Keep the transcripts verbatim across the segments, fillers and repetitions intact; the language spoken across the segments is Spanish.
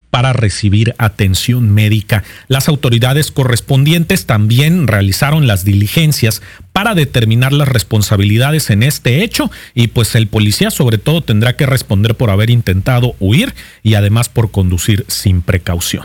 para recibir atención médica. Las autoridades correspondientes también realizaron las diligencias para determinar las responsabilidades en este hecho y pues el policía sobre todo tendrá que responder por haber intentado huir y además por conducir sin precaución.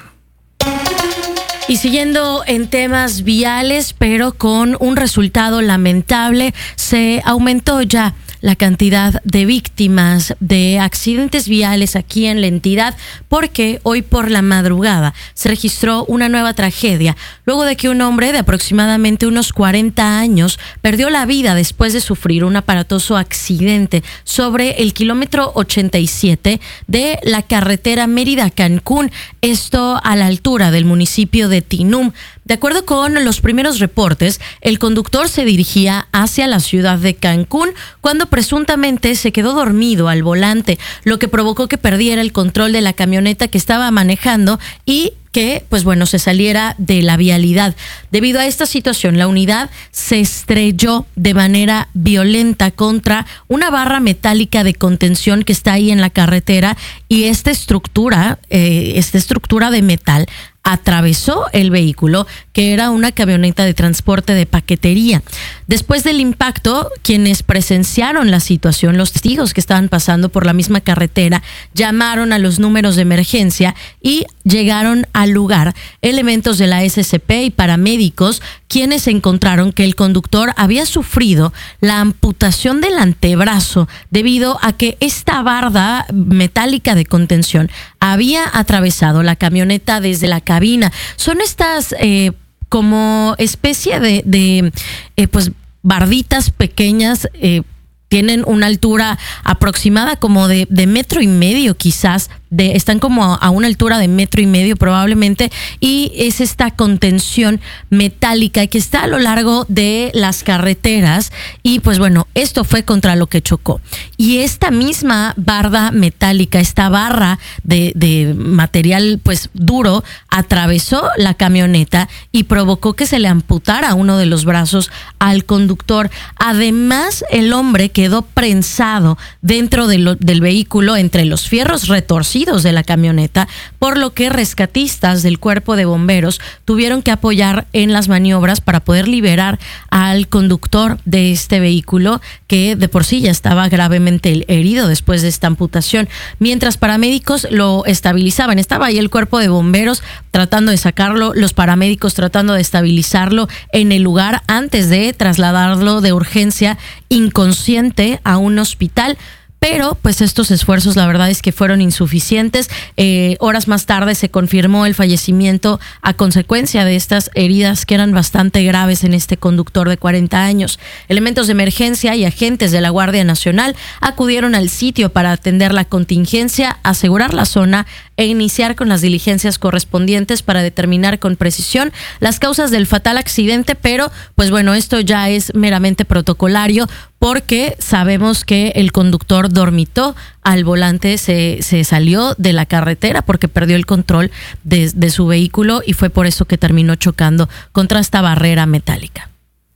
Y siguiendo en temas viales, pero con un resultado lamentable, se aumentó ya la cantidad de víctimas de accidentes viales aquí en la entidad, porque hoy por la madrugada se registró una nueva tragedia, luego de que un hombre de aproximadamente unos cuarenta años perdió la vida después de sufrir un aparatoso accidente sobre el kilómetro ochenta y siete de la carretera Mérida-Cancún, esto a la altura del municipio de Tinum. De acuerdo con los primeros reportes, el conductor se dirigía hacia la ciudad de Cancún cuando presuntamente se quedó dormido al volante, lo que provocó que perdiera el control de la camioneta que estaba manejando y que, pues bueno, se saliera de la vialidad. Debido a esta situación, la unidad se estrelló de manera violenta contra una barra metálica de contención que está ahí en la carretera y esta estructura, eh, esta estructura de metal atravesó el vehículo, que era una camioneta de transporte de paquetería. Después del impacto, quienes presenciaron la situación, los testigos que estaban pasando por la misma carretera, llamaron a los números de emergencia y llegaron al lugar elementos de la S C P y paramédicos, quienes encontraron que el conductor había sufrido la amputación del antebrazo debido a que esta barda metálica de contención había atravesado la camioneta desde la cabina. Son estas eh, como especie de, de eh, pues barditas pequeñas, eh, tienen una altura aproximada como de, de metro y medio quizás, de, están como a una altura de metro y medio probablemente, y es esta contención metálica que está a lo largo de las carreteras y pues bueno, esto fue contra lo que chocó. Y esta misma barda metálica, esta barra de, de material pues duro, atravesó la camioneta y provocó que se le amputara uno de los brazos al conductor. Además, el hombre quedó prensado dentro de lo, del vehículo entre los fierros retorcidos de la camioneta, por lo que rescatistas del cuerpo de bomberos tuvieron que apoyar en las maniobras para poder liberar al conductor de este vehículo, que de por sí ya estaba gravemente herido después de esta amputación, mientras paramédicos lo estabilizaban. Estaba ahí el cuerpo de bomberos tratando de sacarlo, los paramédicos tratando de estabilizarlo en el lugar antes de trasladarlo de urgencia inconsciente a un hospital. Pero pues estos esfuerzos la verdad es que fueron insuficientes. Eh, horas más tarde se confirmó el fallecimiento a consecuencia de estas heridas que eran bastante graves en este conductor de cuarenta años. Elementos de emergencia y agentes de la Guardia Nacional acudieron al sitio para atender la contingencia, asegurar la zona e iniciar con las diligencias correspondientes para determinar con precisión las causas del fatal accidente, pero pues bueno, esto ya es meramente protocolario porque sabemos que el conductor dormitó al volante, se, se salió de la carretera porque perdió el control de, de su vehículo y fue por eso que terminó chocando contra esta barrera metálica.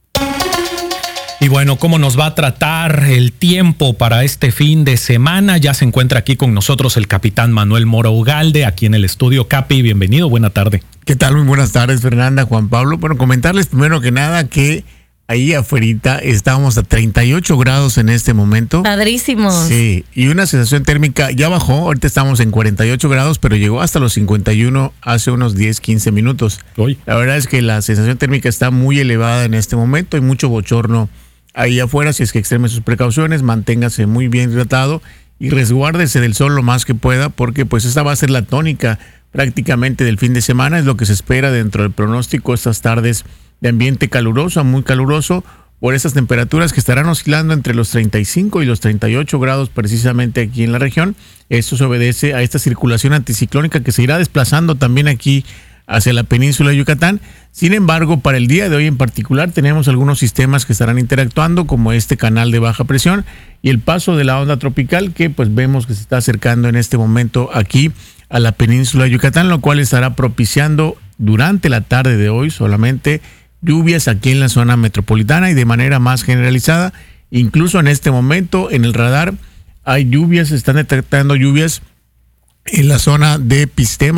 Y bueno, ¿cómo nos va a tratar el tiempo para este fin de semana? Ya se encuentra aquí con nosotros el capitán Manuel Mora Ugalde, aquí en el estudio. Capi, bienvenido, buena tarde. ¿Qué tal? Muy buenas tardes, Fernanda, Juan Pablo. Bueno, comentarles primero que nada que ahí afuera estábamos a treinta y ocho grados en este momento. Padrísimos. Sí, y una sensación térmica ya bajó, ahorita estamos en cuarenta y ocho grados, pero llegó hasta los cincuenta y uno hace unos diez, quince minutos. Uy. La verdad es que la sensación térmica está muy elevada en este momento, hay mucho bochorno ahí afuera, si es que extreme sus precauciones, manténgase muy bien hidratado y resguárdese del sol lo más que pueda, porque pues esta va a ser la tónica prácticamente del fin de semana, es lo que se espera dentro del pronóstico, estas tardes de ambiente caluroso a muy caluroso, por esas temperaturas que estarán oscilando entre los treinta y cinco y los treinta y ocho grados precisamente aquí en la región. Esto se obedece a esta circulación anticiclónica que se irá desplazando también aquí hacia la península de Yucatán. Sin embargo, para el día de hoy en particular tenemos algunos sistemas que estarán interactuando, como este canal de baja presión y el paso de la onda tropical que pues vemos que se está acercando en este momento aquí a la península de Yucatán, lo cual estará propiciando durante la tarde de hoy solamente lluvias aquí en la zona metropolitana y de manera más generalizada. Incluso en este momento en el radar hay lluvias, se están detectando lluvias en la zona de Pistema.